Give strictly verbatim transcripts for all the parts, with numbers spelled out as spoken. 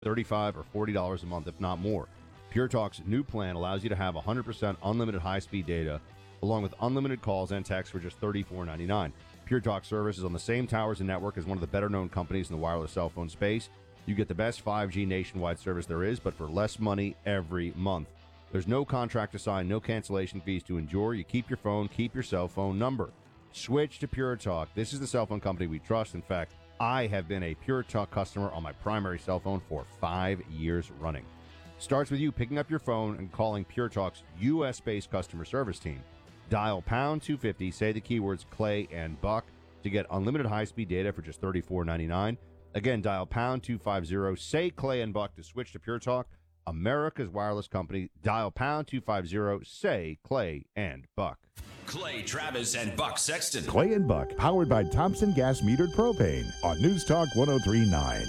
thirty-five dollars or forty dollars a month, if not more. Pure Talk's new plan allows you to have one hundred percent unlimited high-speed data, along with unlimited calls and texts for just thirty-four ninety-nine. Pure Talk service is on the same towers and network as one of the better-known companies in the wireless cell phone space. You get the best five G nationwide service there is, but for less money every month. There's no contract to sign, no cancellation fees to endure. You keep your phone, keep your cell phone number. Switch to Pure Talk. This is the cell phone company we trust. In fact, I have been a Pure Talk customer on my primary cell phone for five years running. Starts with you picking up your phone and calling Pure Talk's U S-based customer service team. Dial pound two fifty, say the keywords Clay and Buck to get unlimited high-speed data for just thirty-four ninety-nine. Again, dial pound two fifty, say Clay and Buck to switch to Pure Talk, America's wireless company. Dial pound two fifty, say Clay and Buck. Clay Travis and Buck Sexton. Clay and Buck, powered by Thompson Gas Metered Propane on News Talk one oh three point nine.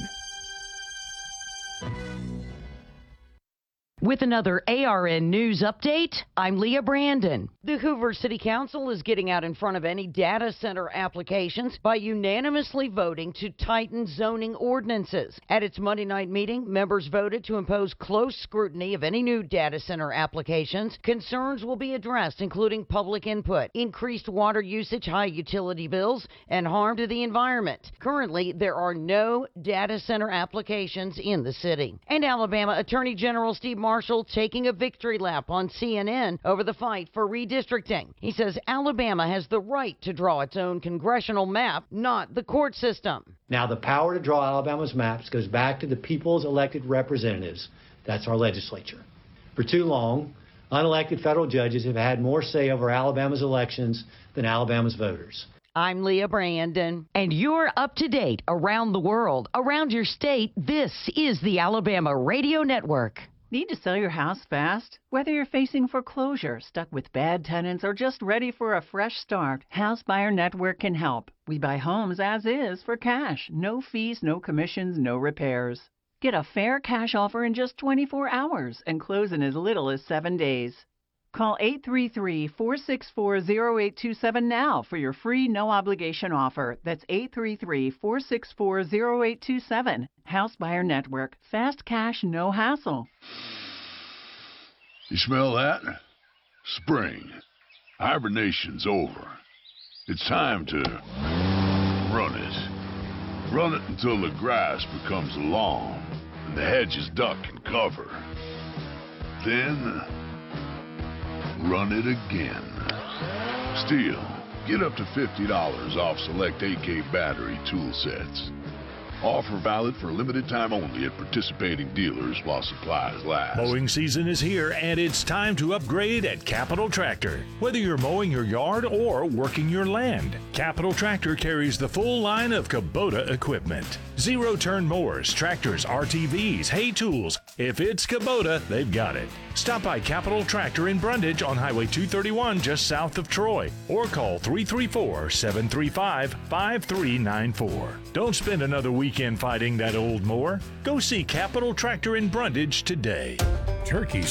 With another A R N News update, I'm Leah Brandon. The Hoover City Council is getting out in front of any data center applications by unanimously voting to tighten zoning ordinances. At its Monday night meeting, members voted to impose close scrutiny of any new data center applications. Concerns will be addressed, including public input, increased water usage, high utility bills, and harm to the environment. Currently, there are no data center applications in the city. And Alabama Attorney General Steve Marshall Marshall taking a victory lap on C N N over the fight for redistricting. He says Alabama has the right to draw its own congressional map, not the court system. Now, the power to draw Alabama's maps goes back to the people's elected representatives. That's our legislature. For too long, unelected federal judges have had more say over Alabama's elections than Alabama's voters. I'm Leah Brandon, and you're up to date around the world, around your state. This is the Alabama Radio Network. Need to sell your house fast? Whether you're facing foreclosure, stuck with bad tenants, or just ready for a fresh start, House Buyer Network can help. We buy homes as is for cash. No fees, no commissions, no repairs. Get a fair cash offer in just twenty-four hours and close in as little as seven days. Call eight three three, four six four, zero eight two seven now for your free no-obligation offer. That's eight three three, four six four, zero eight two seven. House Buyer Network. Fast cash, no hassle. You smell that? Spring. Hibernation's over. It's time to run it. Run it until the grass becomes lawn and the hedges duck and cover. Then run it again. Still, get up to fifty dollars off select A K battery tool sets. Offer valid for a limited time only at participating dealers while supplies last. Mowing season is here, and it's time to upgrade at Capital Tractor. Whether you're mowing your yard or working your land, Capital Tractor carries the full line of Kubota equipment. Zero-turn mowers, tractors, R T Vs, hay tools. If it's Kubota, they've got it. Stop by Capital Tractor in Brundage on Highway two thirty-one just south of Troy, or call three three four, seven three five, five three nine four. Don't spend another weekend fighting that old mower. Go see Capital Tractor in Brundage today. Turkey